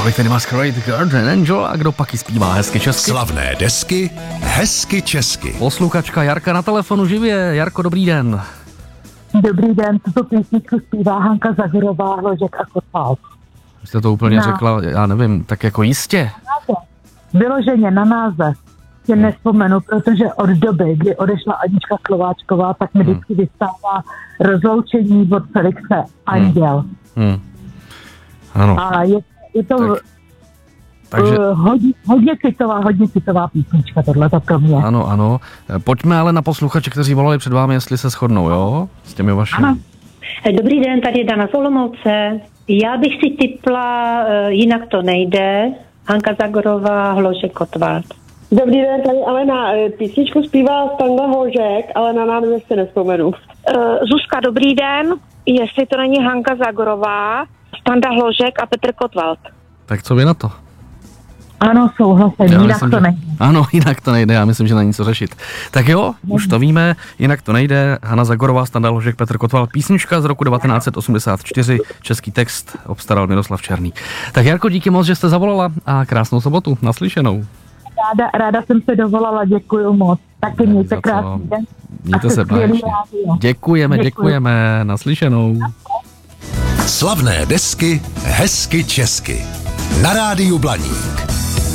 Tolik tedy Masquerade Garden Angel a kdo pak ji zpívá hezky česky? Slavné desky hezky česky. Posluchačka Jarka na telefonu živě. Jarko, dobrý den. Dobrý den, tuto písničku zpívá Hanka Zagorová, Hložek a Kotwald. Jste to úplně řekla, já nevím, tak jako jistě. Vyloženě na název si nespomenu, protože od doby, kdy odešla Anička Slováčková, tak mi vždycky vystává rozloučení od Felixe Anděl. Ano. A je to takže hodně citová písnička, tohleto pro mě. Ano. Pojďme ale na posluchače, kteří volali před vámi, jestli se shodnou, jo? S těmi vašimi. Ano. Dobrý den, tady je Dana z Olomouce. Já bych si tipla Jinak to nejde, Hanka Zagorová, Hložek Kotwald. Dobrý den, tady Alena. Písničku zpívá Standa Hložek, ale na název si nespomenu. Zuzka, dobrý den. Jestli to není Hanka Zagorová, Standa Hložek a Petr Kotwald. Tak co vy na to? Ano, souhlasím, jinak to nejde. Ano, jinak to nejde, já myslím, že není co řešit. Tak jo, už to víme, Jinak to nejde, Hana Zagorová, Standa Hložek, Petr Kotwald, písnička z roku 1984, český text obstaral Miroslav Černý. Tak Jarko, díky moc, že jste zavolala a krásnou sobotu, naslyšenou. Ráda jsem se dovolala, děkuju moc. Taky mějte krásný den. Mějte se báječně. Děkujeme, naslyšenou. Slavné desky hezky česky. Na rádiu Blaník.